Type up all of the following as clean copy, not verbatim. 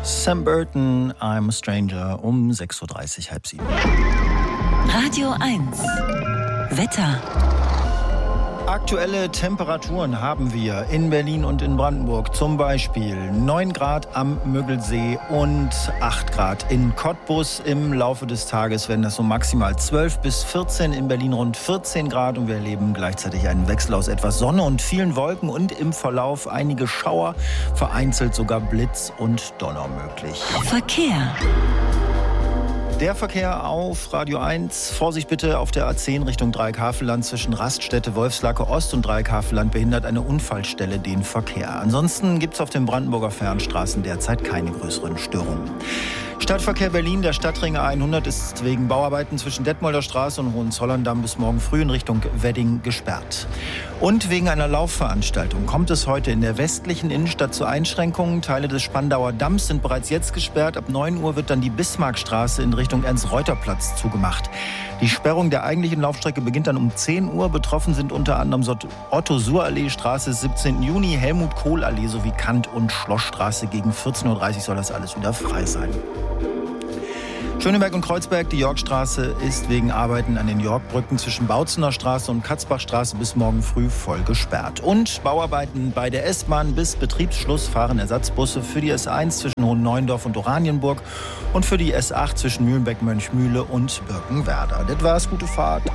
Sam Burton, I'm a Stranger, um 6.30 Uhr, halb 7. Radio 1. Wetter. Aktuelle Temperaturen haben wir in Berlin und in Brandenburg. Zum Beispiel 9 Grad am Müggelsee und 8 Grad in Cottbus. Im Laufe des Tages werden das so maximal 12 bis 14, in Berlin rund 14 Grad. Und wir erleben gleichzeitig einen Wechsel aus etwas Sonne und vielen Wolken und im Verlauf einige Schauer, vereinzelt sogar Blitz und Donner möglich. Verkehr. Der Verkehr auf Radio 1. Vorsicht bitte auf der A10 Richtung Dreieck-Havelland zwischen Raststätte Wolfslacke Ost und Dreieck-Havelland behindert eine Unfallstelle den Verkehr. Ansonsten gibt es auf den Brandenburger Fernstraßen derzeit keine größeren Störungen. Stadtverkehr Berlin, der Stadtring A100 ist wegen Bauarbeiten zwischen Detmolder Straße und Hohenzollern-Damm bis morgen früh in Richtung Wedding gesperrt. Und wegen einer Laufveranstaltung kommt es heute in der westlichen Innenstadt zu Einschränkungen. Teile des Spandauer Damms sind bereits jetzt gesperrt. Ab 9 Uhr wird dann die Bismarckstraße in Richtung Ernst-Reuter-Platz zugemacht. Die Sperrung der eigentlichen Laufstrecke beginnt dann um 10 Uhr. Betroffen sind unter anderem Otto-Suhr-Allee, Straße 17. Juni, Helmut-Kohl-Allee sowie Kant- und Schlossstraße. Gegen 14.30 Uhr soll das alles wieder frei sein. Schöneberg und Kreuzberg, die Yorkstraße ist wegen Arbeiten an den Yorkbrücken zwischen Bautzener Straße und Katzbachstraße bis morgen früh voll gesperrt. Und Bauarbeiten bei der S-Bahn bis Betriebsschluss fahren Ersatzbusse für die S1 zwischen Hohenneuendorf und Oranienburg und für die S8 zwischen Mühlenbeck-Mönchmühle und Birkenwerder. Das war's, gute Fahrt.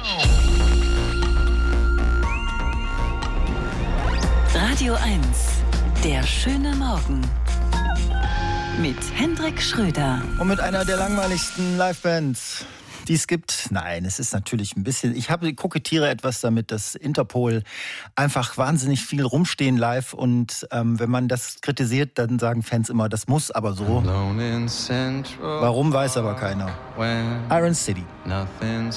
Radio 1. Der schöne Morgen. Mit Hendrik Schröder. Und mit einer der langweiligsten Livebands, die es gibt. Nein, es ist natürlich ein bisschen... Ich kokettiere etwas damit, dass Interpol einfach wahnsinnig viel rumstehen live. Und wenn man das kritisiert, dann sagen Fans immer, das muss aber so. Warum, weiß aber keiner. Iron City.